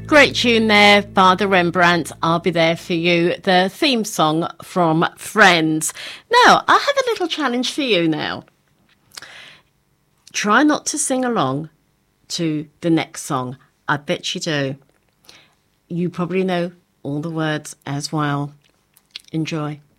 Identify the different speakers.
Speaker 1: Great tune there, Father Rembrandt. I'll be there for you. The theme song from Friends. Now, I have a little challenge for you now. Try not to sing along to the next song. I bet you do. You probably know all the words as well. Enjoy.